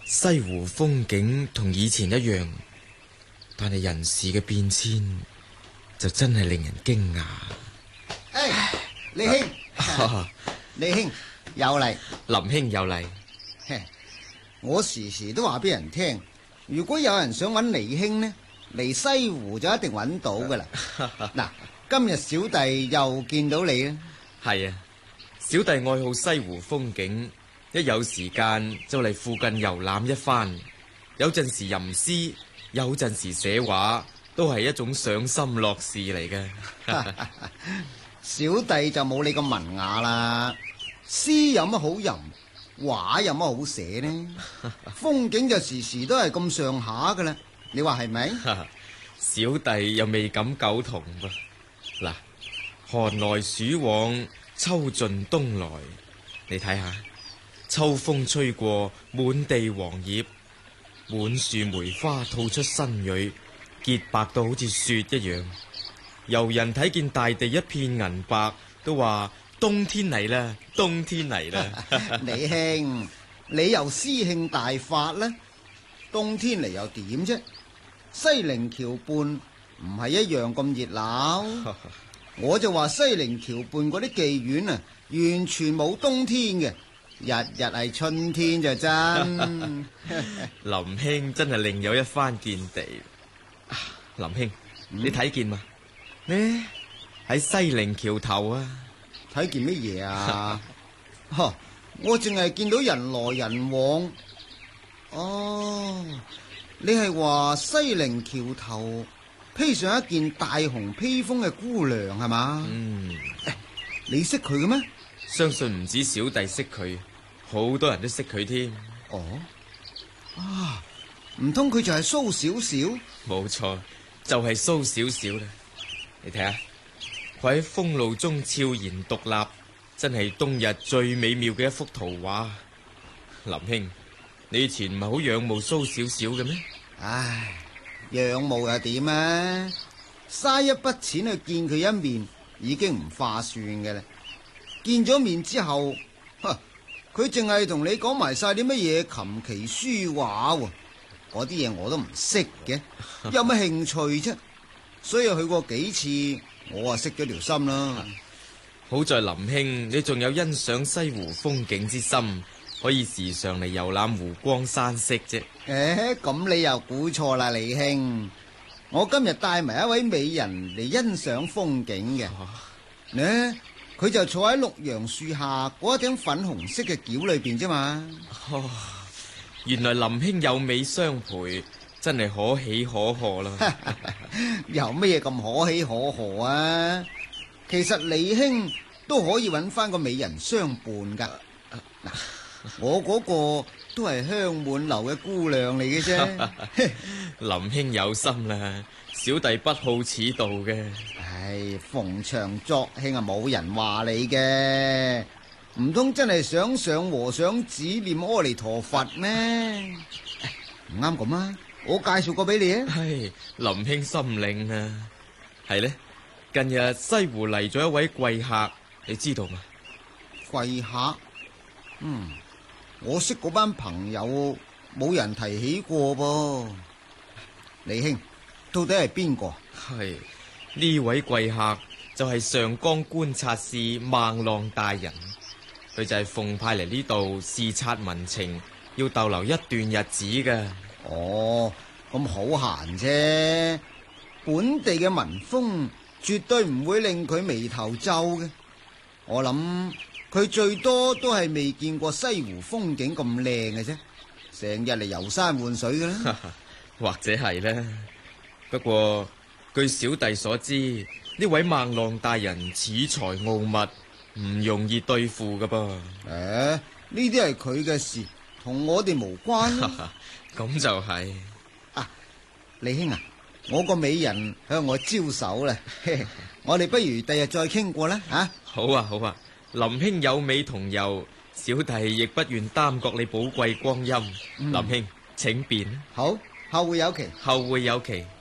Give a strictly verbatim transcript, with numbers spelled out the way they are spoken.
西湖風景同以前一樣，但係人事嘅變遷就真係令人驚訝。 哎，李兄， 啊、 李兄又嚟， 林兄又嚟。 我時時都話俾人聽，如果有人想揾李兄呢，嚟西湖就一定揾到噶啦。嗱，今日小弟又見到你啦。 係啊，小弟愛好西湖風景，一有時間就嚟附近遊覽一番。有陣時吟詩，有陣時寫畫，都係一種賞心樂事嚟嘅。 小弟就冇你咁文雅啦，詩有乜好吟，畫有乜好寫呢？風景就時時都係咁上下噶啦，你話係咪？ 小弟又未敢苟同噃。嗱，寒來暑往，秋盡冬來，你睇下，秋風吹過，滿地黃葉，滿樹梅花吐出新蕊，潔白到好似雪一樣。遊人睇見大地一片銀白，都話冬天嚟啦，冬天嚟啦。 李兄，你又詩興大發呢？冬天嚟又點啫？西泠橋畔唔係一樣咁熱鬧。我就話西泠橋畔嗰啲妓院啊，完全冇冬天嘅，日日係春天就真。 林兄真係另有一番見地。林兄，嗯、你睇見嘛？呢喺西泠橋頭啊！ 睇見乜嘢啊？呵，我淨係見到人來人往。哦，你係話西泠橋頭披上一件大紅披風嘅姑娘係嘛？嗯，你識佢嘅咩？ 相信唔止小弟識佢，好多人都識佢添。 哦，啊，唔通佢就係蘇小小？ 冇錯，就係蘇小小啦。你睇下，佢喺風露中悄然獨立，真係冬日最美妙嘅一幅圖畫。林兄，你以前唔係好仰慕蘇小小嘅咩？ 唉，仰慕又點啊？嘥一筆錢去見佢一面，已經唔划算嘅啦。見咗面之後，呵，佢淨係同你講埋晒啲乜嘢琴棋書畫喎，嗰啲嘢我都唔識嘅，有乜興趣啫？所以去過幾次，我啊識咗條心啦。 好在林兄你仲有欣賞西湖風景之心，可以時常嚟遊覽湖光山色啫。 誒，咁你又估錯啦，李兄。我今日帶埋一位美人嚟欣賞風景嘅。呢、啊，佢就坐喺綠楊樹下嗰一頂粉紅色嘅轎裏邊啫嘛。 哦，原來林兄有美相陪。真係可喜可賀啦！ 有乜嘢咁可喜可賀啊？其實李兄都可以揾翻個美人相伴噶。嗱，我嗰個都係香滿樓嘅姑娘嚟嘅啫。 林兄有心啦，小弟不好此道嘅。 唉，逢場作興啊，冇人話你嘅。唔通真係想上和尚寺念阿彌陀佛咩？唔啱咁啊！我介紹過俾你啊！ 係林兄心領啊，係呢，近日西湖嚟咗一位貴客，你知道嗎？ 貴客？嗯，我識嗰班朋友，冇人提起過噃。李兄，到底係邊個？ 係呢位貴客就係上江觀察使孟浪大人，佢就係奉派嚟呢度視察民情，要逗留一段日子嘅。 哦，咁好閒啫，本地嘅民風絕對唔會令佢眉頭皺嘅。我諗佢最多都係未見過西湖風景咁靚嘅啫，成日嚟遊山玩水㗎啦。 或者係呢？不過據小弟所知，呢位孟浪大人恃才傲物，唔容易對付噶噃。誒， 呢啲係佢嘅事，同我哋無關。 咁就係、是、 啊，李兄啊，我個美人向我招手啦，我哋不如第日再傾過啦，啊！ 好啊好啊，林兄有美同遊，小弟亦不願耽擱你寶貴光陰。嗯、林兄請便。 好，後會有期。 後會有期。